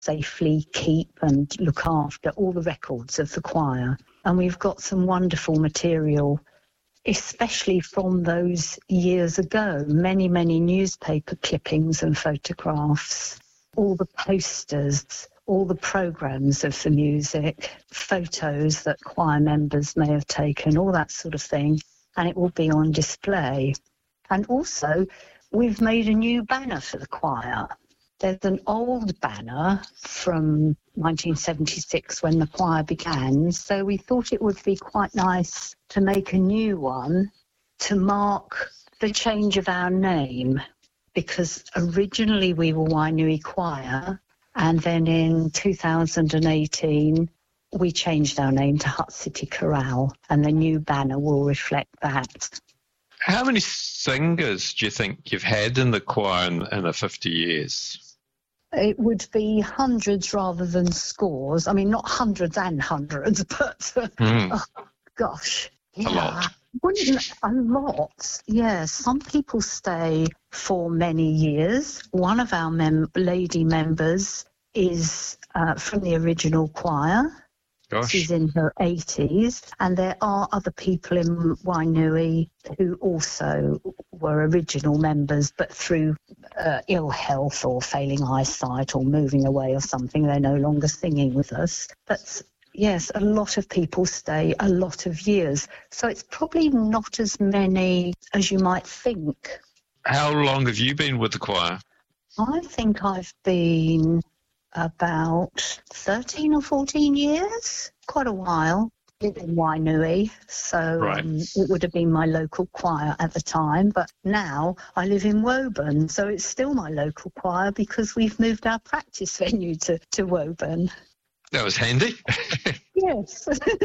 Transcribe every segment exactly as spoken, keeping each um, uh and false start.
safely keep and look after all the records of the choir. And we've got some wonderful material, especially from those years ago, many, many newspaper clippings and photographs, all the posters, all the programmes of the music, photos that choir members may have taken, all that sort of thing, and it will be on display. And also, we've made a new banner for the choir. There's an old banner from nineteen seventy-six when the choir began, so we thought it would be quite nice to make a new one to mark the change of our name, because originally we were Wainui Choir, and then in two thousand eighteen we changed our name to Hutt City Chorale, and the new banner will reflect that. How many singers do you think you've had in the choir in, in the fifty years? It would be hundreds rather than scores. I mean, not hundreds and hundreds, but mm. oh, gosh. Yeah. A lot. Wouldn't, a lot, yes. Some people stay for many years. One of our mem- lady members is uh, from the original choir. Gosh. She's in her eighties, and there are other people in Wainui who also were original members, but through uh, ill health or failing eyesight or moving away or something, they're no longer singing with us. But yes, a lot of people stay a lot of years, so it's probably not as many as you might think. How long have you been with the choir? I think I've been about thirteen or fourteen years, quite a while. I live in Wainui, so right. um, it would have been my local choir at the time, but now I live in Woburn, so it's still my local choir because we've moved our practice venue to, to Woburn. That was handy. Yes.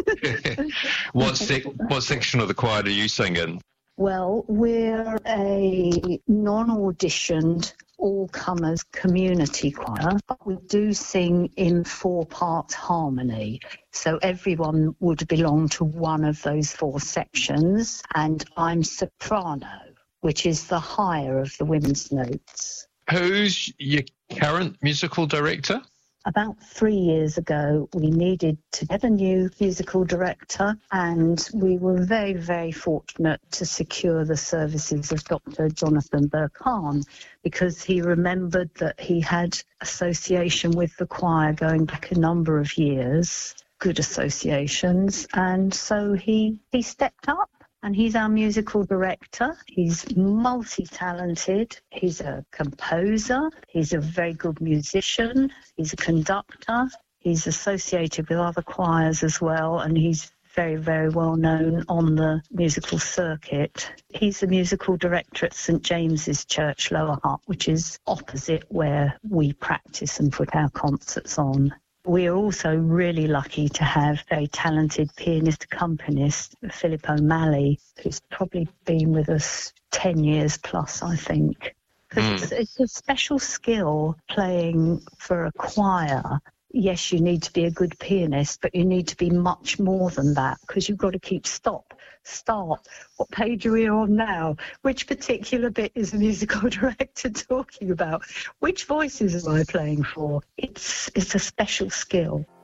what, sec- what section of the choir do you sing in? Well, we're a non-auditioned all-comers community choir, but we do sing in four-part harmony. So everyone would belong to one of those four sections, and I'm soprano, which is the higher of the women's notes. Who's your current musical director? About three years ago, we needed to get a new musical director, and we were very, very fortunate to secure the services of Doctor Jonathan Burkhan, because he remembered that he had association with the choir going back a number of years, good associations, and so he, he stepped up. And he's our musical director. He's multi-talented. He's a composer. He's a very good musician. He's a conductor. He's associated with other choirs as well, and he's very, very well known on the musical circuit. He's the musical director at St James's Church, Lower Hutt, which is opposite where we practice and put our concerts on. We are also really lucky to have a very talented pianist accompanist, Philip O'Malley, who's probably been with us ten years plus, I think. Because mm. it's, it's a special skill playing for a choir. Yes, you need to be a good pianist, but you need to be much more than that, because you've got to keep stop, start. What page are we on now? Which particular bit is the musical director talking about? Which voices am I playing for? It's it's a special skill.